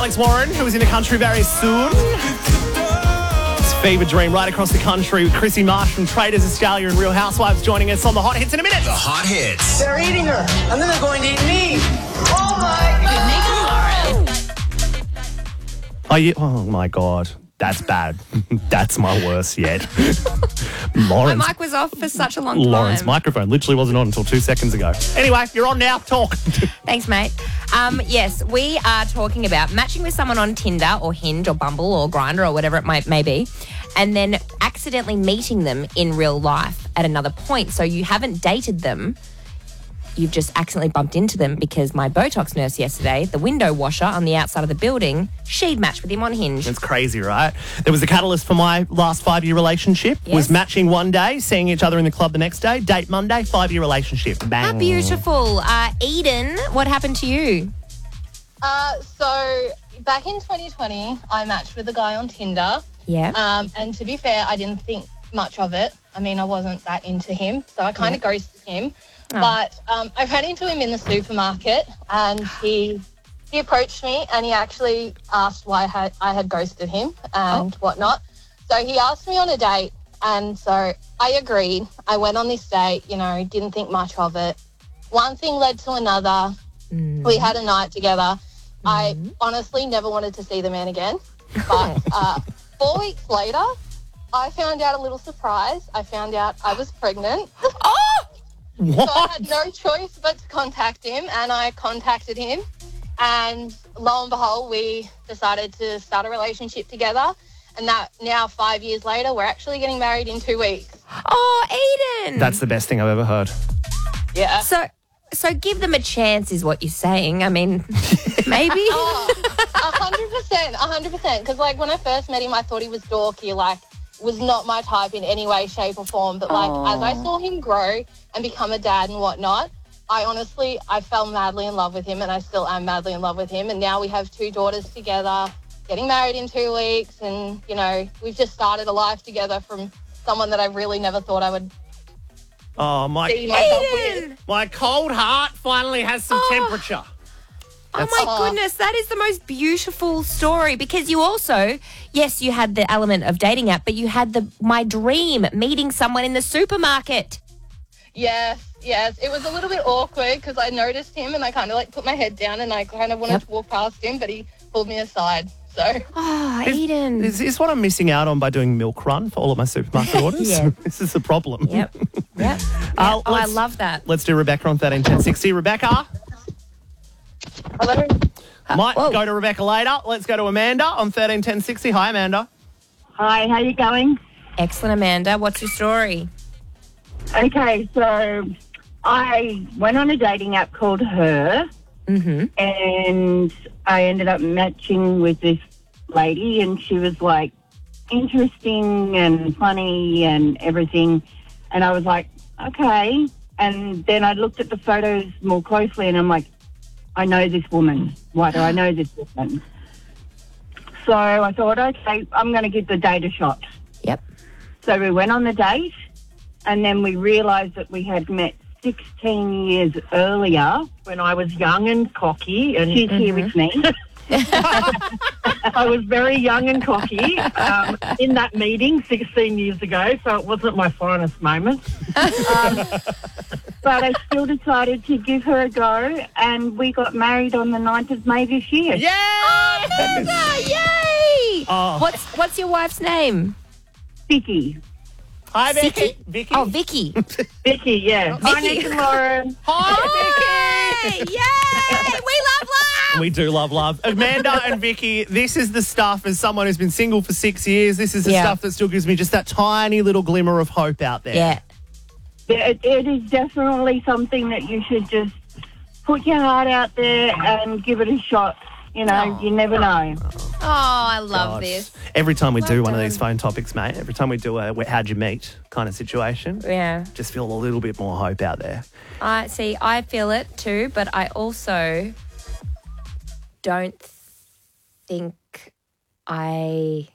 Alex Warren, who is in the country very soon. It's Fever Dream right across the country with Chrissy Marsh from Traders Australia and Real Housewives joining us on the Hot Hits in a minute. The Hot Hits. They're eating her, and then they're going to eat me. Oh, my God. Oh my God. That's bad. That's my worst yet. My mic was off for such a long time. Lauren's microphone literally wasn't on until 2 seconds ago. Anyway, you're on now. Talk. Thanks, mate. Yes, we are talking about matching with someone on Tinder or Hinge or Bumble or Grindr or whatever it may be, and then accidentally meeting them in real life at another point. So you haven't dated them. You've just accidentally bumped into them because my Botox nurse yesterday, the window washer on the outside of the building, she'd matched with him on Hinge. It's crazy, right? There was the catalyst for my last 5-year relationship. Yes. Was matching one day, seeing each other in the club the next day, date Monday, 5-year relationship. Bang. How beautiful. Eden, what happened to you? So back in 2020, I matched with a guy on Tinder. Yeah. And to be fair, I didn't think much of it. I mean, I wasn't that into him, so I kind of ghosted him. Oh. But I ran into him in the supermarket, and he approached me, and he actually asked why I had ghosted him and whatnot. So he asked me on a date, and so I agreed. I went on this date, didn't think much of it. One thing led to another. We had a night together. I honestly never wanted to see the man again. But 4 weeks later, I found out a little surprise. I found out I was pregnant. What? So I had no choice but to contact him, and I contacted him. And lo and behold, we decided to start a relationship together. And that now, 5 years later, we're actually getting married in 2 weeks. Oh, Eden. That's the best thing I've ever heard. Yeah. So give them a chance is what you're saying. I mean, maybe. 100%. Because, when I first met him, I thought he was dorky, was not my type in any way, shape or form. But, as I saw him grow and become a dad and whatnot, I fell madly in love with him, and I still am madly in love with him. And now we have 2 daughters together, getting married in 2 weeks. And, we've just started a life together from someone that I really never thought I would Oh, see myself with. my cold heart finally has some temperature. Oh, my goodness. That is the most beautiful story because you also, yes, you had the element of dating app, but you had my dream, meeting someone in the supermarket. Yes. It was a little bit awkward because I noticed him and I kind of put my head down and I kind of wanted to walk past him, but he pulled me aside. So. Oh, Eden. Is this what I'm missing out on by doing milk run for all of my supermarket orders? Yeah. This is the problem. Yep. I love that. Let's do Rebecca on 131060. Rebecca? Hello? Might go to Rebecca later. Let's go to Amanda on 131060. Hi, Amanda. Hi, how you going? Excellent, Amanda. What's your story? Okay, so I went on a dating app called Her, and I ended up matching with this lady, and she was interesting and funny and everything, and I was like, okay. And then I looked at the photos more closely, and I'm like, I know this woman. Why do I know this woman? So I thought, okay, I'm going to give the date a shot. Yep. So we went on the date, and then we realised that we had met 16 years earlier when I was young and cocky, and she's here with me. I was very young and cocky in that meeting 16 years ago, so it wasn't my finest moment. But I still decided to give her a go, and we got married on the 9th of May this year. Yeah! Oh, Amanda, yay! Oh. What's your wife's name? Vicky. Hi, Vicky. Vicky? Vicky. Oh, Vicky. Vicky, yeah. Hi, Nick and Lauren. Hi, Yay! Yay! We love love! We do love. Amanda and Vicky, this is the stuff as someone who's been single for 6 years, this is the stuff that still gives me just that tiny little glimmer of hope out there. Yeah. It is definitely something that you should just put your heart out there and give it a shot. You never know. Oh, I love this. Every time we do one of done. these phone topics, mate, every time we do a how'd you meet kind of situation, just feel a little bit more hope out there. I feel it too, but I also don't think I